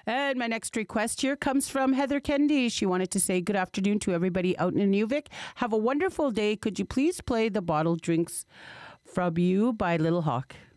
And my next request here comes from Heather Kendi. She wanted to say good afternoon to everybody out in Inuvik. Have a wonderful day. Could you please play The Bottled Drinks from You by Little Hawk?